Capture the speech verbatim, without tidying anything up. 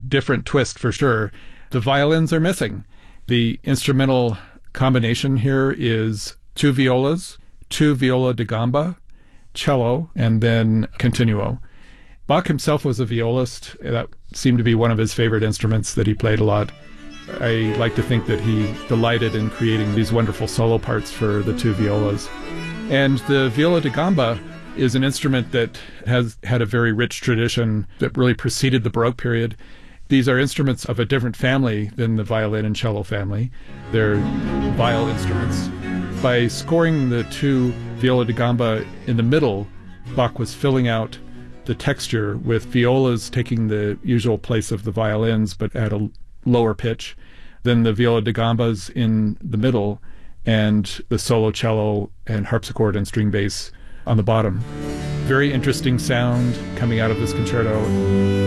different twist for sure. The violins are missing. The instrumental combination here is two violas, two viola da gamba, cello, and then continuo. Bach himself was a violist. That seemed to be one of his favorite instruments that he played a lot. I like to think that he delighted in creating these wonderful solo parts for the two violas. And the viola da gamba is an instrument that has had a very rich tradition that really preceded the Baroque period. These are instruments of a different family than the violin and cello family. They're viol instruments. By scoring the two viola da gamba in the middle, Bach was filling out the texture with violas taking the usual place of the violins but at a lower pitch, then the viola da gambas in the middle, and the solo cello and harpsichord and string bass on the bottom. Very interesting sound coming out of this concerto.